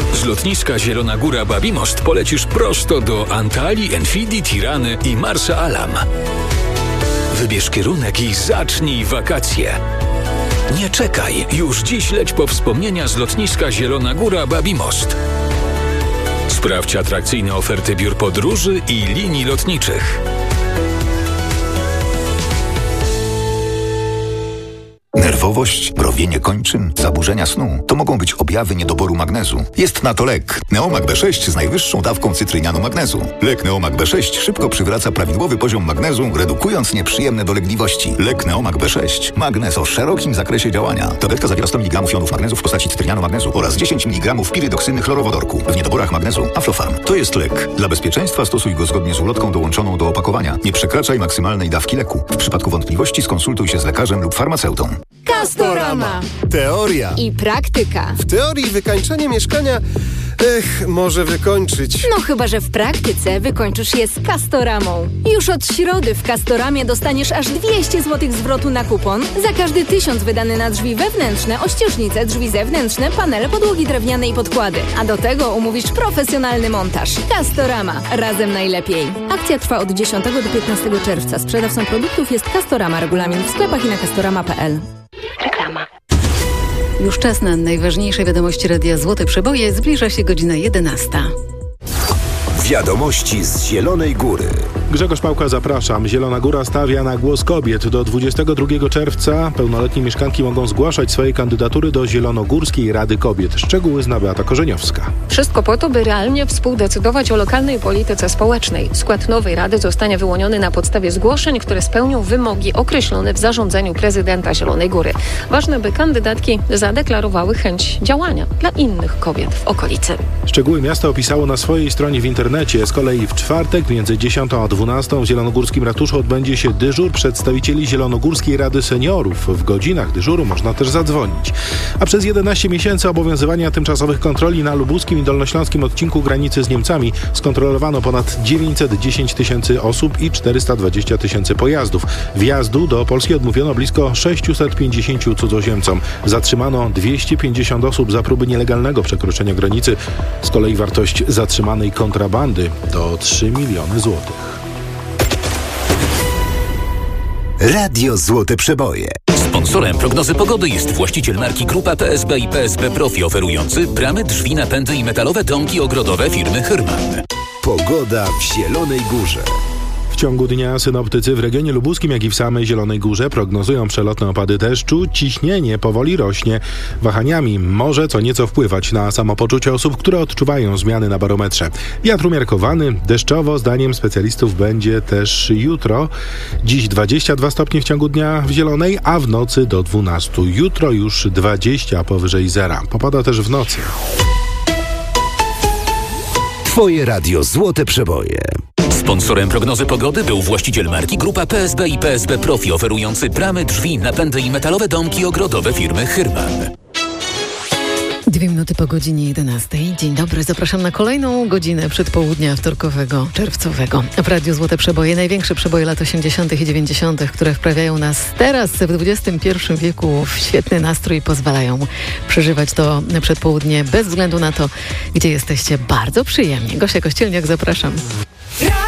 Z lotniska Zielona Góra Babimost polecisz prosto do Antalii, Enfidi, Tirany i Marsa Alam. Wybierz kierunek i zacznij wakacje. Nie czekaj, już dziś leć po wspomnienia z lotniska Zielona Góra Babimost. Sprawdź atrakcyjne oferty biur podróży i linii lotniczych. Nerwowość, mrowienie kończyn, zaburzenia snu to mogą być objawy niedoboru magnezu. Jest na to lek Neomag B6 z najwyższą dawką cytrynianu magnezu. Lek Neomag B6 szybko przywraca prawidłowy poziom magnezu, redukując nieprzyjemne dolegliwości. Lek Neomag B6. Magnez o szerokim zakresie działania. Tabletka zawiera 100 mg jonów magnezu w postaci cytrynianu magnezu oraz 10 mg pirydoksyny chlorowodorku. W niedoborach magnezu Aflofarm. To jest lek. Dla bezpieczeństwa stosuj go zgodnie z ulotką dołączoną do opakowania. Nie przekraczaj maksymalnej dawki leku. W przypadku wątpliwości skonsultuj się z lekarzem lub farmaceutą. Castorama. Teoria I praktyka. W teorii wykańczenie mieszkania może wykończyć. No chyba, że w praktyce wykończysz je z Castoramą. Już od środy w Castoramie dostaniesz aż 200 zł zwrotu na kupon za każdy 1000 wydany na drzwi wewnętrzne, ościeżnice, drzwi zewnętrzne, panele, podłogi drewniane i podkłady. A do tego umówisz profesjonalny montaż. Castorama. Razem najlepiej. Akcja trwa od 10 do 15 czerwca. Sprzedawcą produktów jest Castorama. Regulamin w sklepach i na castorama.pl. Reklama. Już czas na najważniejsze wiadomości Radia Złote Przeboje. Zbliża się godzina 11. Wiadomości z Zielonej Góry. Grzegorz Pałka, zapraszam. Zielona Góra stawia na głos kobiet. Do 22 czerwca pełnoletnie mieszkanki mogą zgłaszać swoje kandydatury do Zielonogórskiej Rady Kobiet. Szczegóły zna Beata Korzeniowska. Wszystko po to, by realnie współdecydować o lokalnej polityce społecznej. Skład nowej rady zostanie wyłoniony na podstawie zgłoszeń, które spełnią wymogi określone w zarządzeniu prezydenta Zielonej Góry. Ważne, by kandydatki zadeklarowały chęć działania dla innych kobiet w okolicy. Szczegóły miasto opisało na swojej stronie w internecie. Z kolei w czwartek między 10 a 12 w Zielonogórskim Ratuszu odbędzie się dyżur przedstawicieli Zielonogórskiej Rady Seniorów. W godzinach dyżuru można też zadzwonić. A przez 11 miesięcy obowiązywania tymczasowych kontroli na lubuskim i dolnośląskim odcinku granicy z Niemcami skontrolowano ponad 910 tysięcy osób i 420 tysięcy pojazdów. Wjazdu do Polski odmówiono blisko 650 cudzoziemcom. Zatrzymano 250 osób za próby nielegalnego przekroczenia granicy. Z kolei wartość zatrzymanej kontrabandy to 3 miliony złotych. Radio Złote Przeboje. Sponsorem prognozy pogody jest właściciel marki Grupa PSB i PSB Profi, oferujący bramy, drzwi, napędy i metalowe domki ogrodowe firmy Hyrman. Pogoda w Zielonej Górze. W ciągu dnia synoptycy w regionie lubuskim, jak i w samej Zielonej Górze prognozują przelotne opady deszczu. Ciśnienie powoli rośnie. Wahaniami może co nieco wpływać na samopoczucie osób, które odczuwają zmiany na barometrze. Wiatr umiarkowany, deszczowo zdaniem specjalistów będzie też jutro. Dziś 22 stopnie w ciągu dnia w Zielonej, a w nocy do 12. Jutro już 20 powyżej zera. Popada też w nocy. Twoje Radio Złote Przeboje. Sponsorem prognozy pogody był właściciel marki Grupa PSB i PSB Profi, oferujący bramy, drzwi, napędy i metalowe domki ogrodowe firmy Hyrman. 2 minuty po godzinie 11. Dzień dobry, zapraszam na kolejną godzinę przedpołudnia wtorkowego, czerwcowego. W Radiu Złote Przeboje, największe przeboje lat 80. i 90., które wprawiają nas teraz w XXI wieku w świetny nastrój i pozwalają przeżywać to przedpołudnie bez względu na to, gdzie jesteście. Bardzo przyjemnie. Gosia Kościelniak, zapraszam.